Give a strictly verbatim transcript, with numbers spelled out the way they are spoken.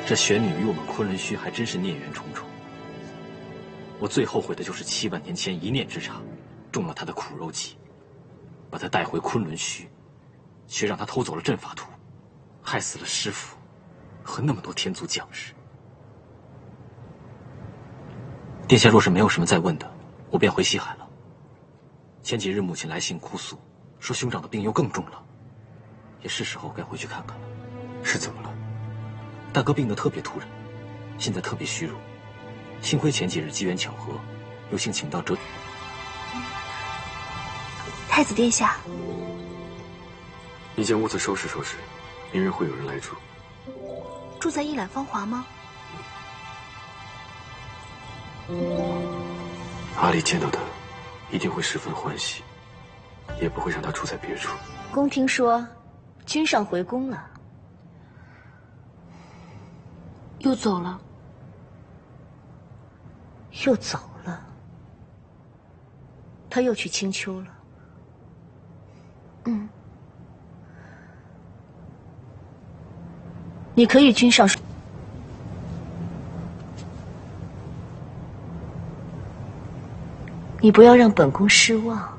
这玄女与我们昆仑虚还真是孽缘重重。我最后悔的就是七万年前一念之差，中了她的苦肉计，把她带回昆仑虚，却让她偷走了阵法图，害死了师傅和那么多天族将士。殿下若是没有什么再问的，我便回西海了。前几日母亲来信哭诉，说兄长的病又更重了，也是时候该回去看看了。 是怎么了？ 大哥病得特别突然，现在特别虚弱，幸亏前几日机缘巧合，有幸请到折。 太子殿下， 你将屋子收拾收拾，明日会有人来住。 住在一览芳华吗？ 阿丽见到他，一定会十分欢喜，也不会让他住在别处。 公听说，君上回宫了。 又走了， 又走了，他又去青丘了。嗯，你可以君上说，你不要让本宫失望。